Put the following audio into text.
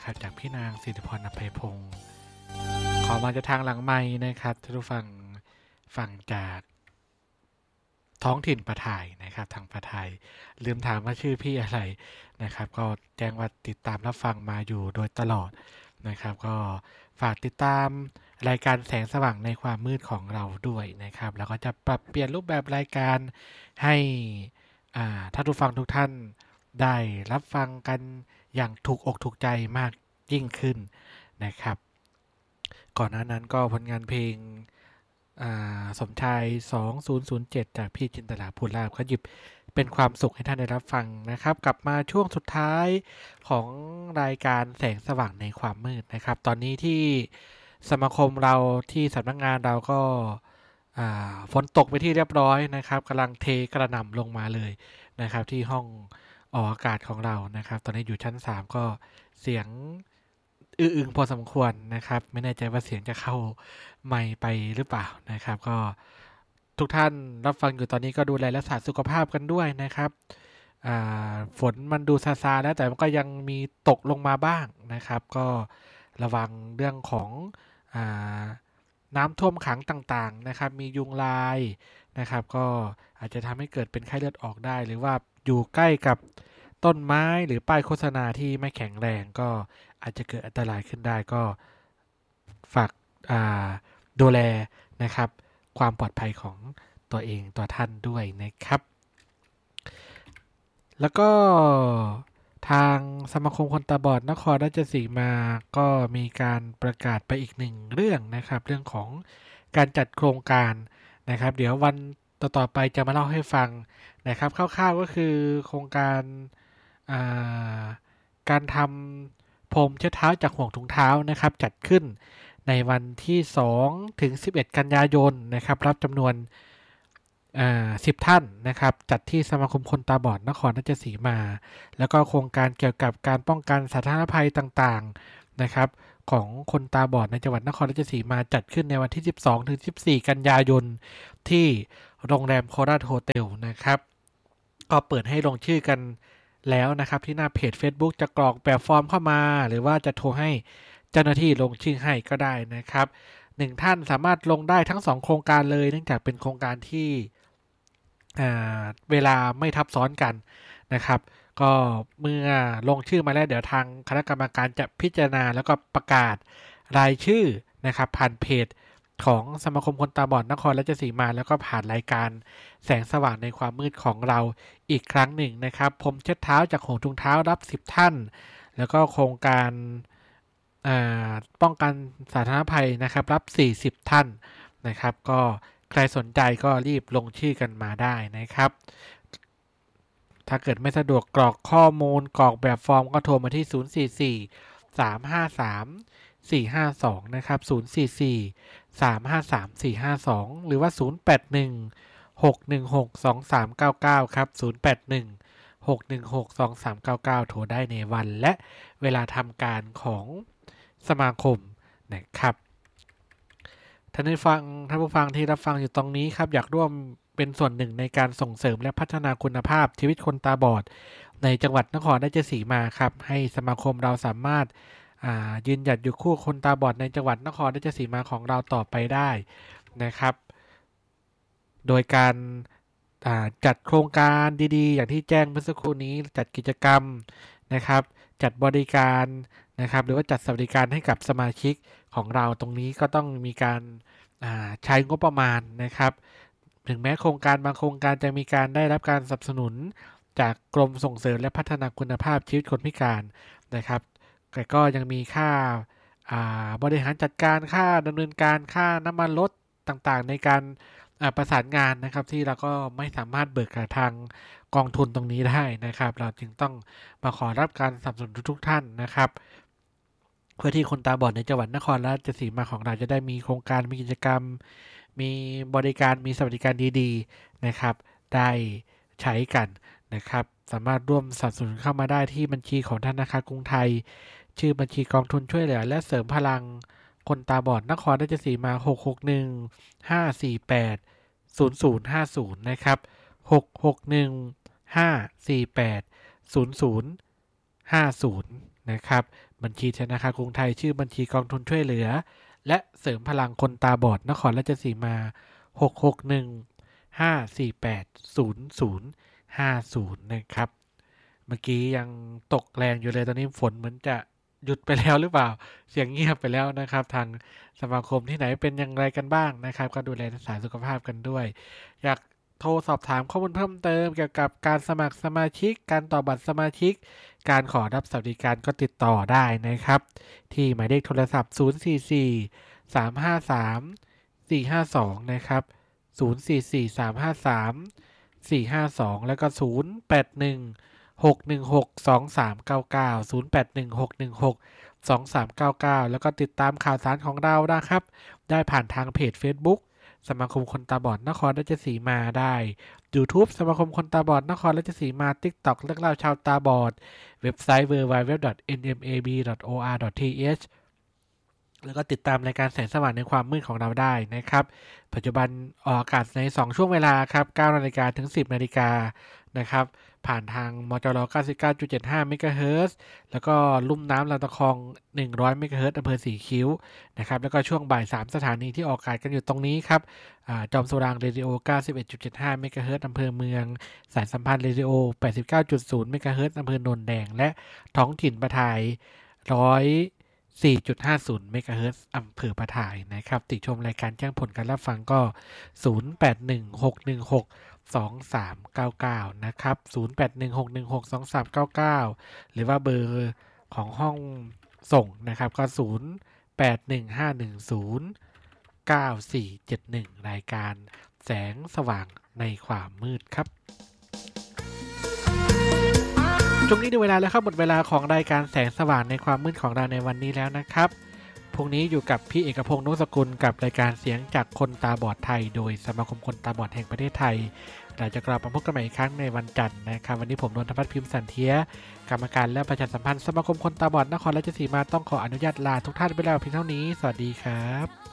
นะครับจากพี่นางสิริพร อภัยพงศ์ขอมาจากทางหลังไม้นะครับท่านผู้ฟังจากท้องถิ่นปะไทยนะครับทางปะไทยลืมถามว่าชื่อพี่อะไรนะครับก็แจ้งว่าติดตามรับฟังมาอยู่โดยตลอดนะครับก็ฝากติดตามรายการแสงสว่างในความมืดของเราด้วยนะครับแล้วก็จะปรับเปลี่ยนรูปแบบรายการให้ท่านผู้ฟังทุกท่านได้รับฟังกันอย่างถูกอกถูกใจมากยิ่งขึ้นนะครับก่อนหน้านั้นก็ผลงานเพลงสมชาย2007จากพี่จินตลาภูลาภก็หยิบเป็นความสุขให้ท่านได้รับฟังนะครับกลับมาช่วงสุดท้ายของรายการแสงสว่างในความมืดนะครับตอนนี้ที่สมาคมเราที่สำนักงานเราก็ฝนตกไปที่เรียบร้อยนะครับกำลังเทกระหน่ำลงมาเลยนะครับที่ห้องออกอากาศของเรานะครับตอนนี้อยู่ชั้น3ก็เสียงอึงพอสมควรนะครับไม่แน่ใจว่าเสียงจะเข้าไมค์ไปหรือเปล่านะครับก็ทุกท่านรับฟังอยู่ตอนนี้ก็ดูแลรักษาสุขภาพกันด้วยนะครับฝนมันดูซาๆแล้วแต่มันก็ยังมีตกลงมาบ้างนะครับก็ระวังเรื่องของน้ำท่วมขังต่างๆนะครับมียุงลายนะครับก็อาจจะทำให้เกิดเป็นไข้เลือดออกได้หรือว่าอยู่ใกล้กับต้นไม้หรือป้ายโฆษณาที่ไม่แข็งแรงก็อาจจะเกิดอันตรายขึ้นได้ก็ฝากดูแลนะครับความปลอดภัยของตัวเองตัวท่านด้วยนะครับแล้วก็ทางสมาคมคนตาบอดนครราชสีมาก็มีการประกาศไปอีกหนึ่งเรื่องนะครับเรื่องของการจัดโครงการนะครับเดี๋ยววันต่อไปจะมาเล่าให้ฟังนะครับคร่าวๆก็คือโครงการการทำพรมเช็ดเท้าจากห่วงถุงเท้านะครับจัดขึ้นในวันที่2ถึง11กันยายนนะครับรับจำนวน10 ท่านนะครับจัดที่สมาคมคนตาบอดนครราชสีมาแล้วก็โครงการเกี่ยวกับการป้องกันสาธารณภัยต่างๆนะครับของคนตาบอดในจังหวัดนครราชสีมาจัดขึ้นในวันที่12ถึง14กันยายนที่โรงแรมโคราชโฮเทลนะครับก็เปิดให้ลงชื่อกันแล้วนะครับที่หน้าเพจ Facebook จะกรอกแบบฟอร์มเข้ามาหรือว่าจะโทรให้เจ้าหน้าที่ลงชื่อให้ก็ได้นะครับ1ท่านสามารถลงได้ทั้ง2โครงการเลยเนื่องจากเป็นโครงการที่เวลาไม่ทับซ้อนกันนะครับก็เมื่อลงชื่อมาแล้วเดี๋ยวทางคณะกรรมการจะพิจารณาแล้วก็ประกาศรายชื่อนะครับผ่านเพจของสมาคมคนตาบอดนครราชสีมาแล้วก็ผ่านรายการแสงสว่างในความมืดของเราอีกครั้งหนึ่งนะครับผมเช็ดเท้าจากห่วงถุงเท้ารับ10ท่านแล้วก็โครงการป้องกันสาธารณภัยนะครับรับ40ท่านนะครับก็ใครสนใจก็รีบลงชื่อกันมาได้นะครับถ้าเกิดไม่สะดวกกรอกข้อมูลกรอกแบบฟอร์มก็โทรมาที่044 353 452นะครับ044 353 452หรือว่า081 616 2399ครับ081 616 2399โทรได้ในวันและเวลาทำการของสมาคมนะครับท่านผู้ฟังที่รับฟังอยู่ตรงนี้ครับอยากร่วมเป็นส่วนหนึ่งในการส่งเสริมและพัฒนาคุณภาพชีวิตคนตาบอดในจังหวัดนครราชสีมาครับให้สมาคมเราสามารถยืนหยัดอยู่คู่คนตาบอดในจังหวัดนครราชสีมาของเราต่อไปได้นะครับโดยการจัดโครงการดีๆอย่างที่แจ้งเมื่อสักครู่นี้จัดกิจกรรมนะครับจัดบริการนะครับหรือว่าจัดสวัสดิการให้กับสมาชิกของเราตรงนี้ก็ต้องมีการใช้งบประมาณนะครับถึงแม้โครงการบางโครงการจะมีการได้รับการสนับสนุนจากกรมส่งเสริมและพัฒนาคุณภาพชีวิตคนพิการนะครับแต่ก็ยังมีค่าบริหารจัดการค่าดำเนินการค่าน้ำมันรถต่างๆในการประสานงานนะครับที่เราก็ไม่สามารถเบิกกับทางกองทุนตรงนี้ได้นะครับเราจึงต้องมาขอรับการสนับสนุนทุกท่านนะครับเพื่อที่คนตาบอดในจังหวัดนครราชสีมาของเราจะได้มีโครงการมีกิจกรรมมีบริการมีสวัสดิการดีๆนะครับได้ใช้กันนะครับสามารถร่วมสนับสนุนเข้ามาได้ที่บัญชีของธนาคารกรุงไทยชื่อบัญชีกองทุนช่วยเหลือและเสริมพลังคนตาบอดนครราชสีมา661 548 0050นะครับ661 548 0050 นะครับบัญชีธนาคารกรุงไทยชื่อบัญชีกองทุนช่วยเหลือและเสริมพลังคนตาบอดนครราชสีมา661-548-0050นะครับเมื่อกี้ยังตกแรงอยู่เลยตอนนี้ฝนเหมือนจะหยุดไปแล้วหรือเปล่าเสียงเงียบไปแล้วนะครับทางสมาคมที่ไหนเป็นอย่างไรกันบ้างนะครับก็ดูแลรักษาสุขภาพกันด้วยอยากโทรสอบถามข้อมูลเพิ่มเติมเกี่ยวกับการสมัครสมาชิกการต่อบัตรสมาชิกการขอรับสวัสดิการก็ติดต่อได้นะครับที่หมายเลขโทรศัพท์044-353-452นะครับ044-353-452แล้วก็0816162399 แล้วก็ติดตามข่าวสารของเรานะครับได้ผ่านทางเพจ Facebook สมาคมคนตาบอดนครราชสีมาได้ YouTube สมาคมคนตาบอดนครราชสีมา TikTok เรื่องเล่าชาวตาบอดเว็บไซต์ www.nmab.or.th แล้วก็ติดตามรายการแสงสว่างในความมืดของเราได้นะครับปัจจุบันออกอากาศใน2ช่วงเวลาครับ9 นาฬิกาถึง 10 นาฬิกานะครับผ่านทางมจร 99.75 เมกะเฮิรตซ์แล้วก็ลุ่มน้ำลำตะคอง100 เมกะเฮิรตซ์อำเภอสีคิ้วนะครับแล้วก็ช่วงบ่าย3สถานีที่ออกอากาศกันอยู่ตรงนี้ครับจอมสุรางเรดิโอ 91.75 เมกะเฮิรตซ์อำเภอเมืองสายสัมพันธ์เรดิโอ 89.0 เมกะเฮิรตซ์อำเภอโนนแดงและท้องถิ่นประทาย4.50 เมกะเฮิรตซ์อำเภอประทายนะครับติดชมรายการแจ้งผลการรับฟังก็ 0816162399 นะครับ 0816162399 หรือว่าเบอร์ของห้องส่งนะครับก็ 0815109471 รายการแสงสว่างในความมืดครับช่วงนี้ดูเวลาแล้วครับหมดเวลาของรายการแสงสว่างในความมืดของเราในวันนี้แล้วนะครับพรุ่งนี้อยู่กับพี่เอกพงษ์นุสกุลกับรายการเสียงจากคนตาบอดไทยโดยสมาคมคนตาบอดแห่งประเทศไทยเราจะกลับมาพบกันใหม่อีกครั้งในวันจันทร์นะครับวันนี้ผมนนทพัฒน์พิมพ์สันเทียกรรมการและประชาสัมพันธ์สมาคมคนตาบอดนครราชสีมาต้องขออนุญาตลาทุกท่านไปแล้วเพียงเท่านี้สวัสดีครับ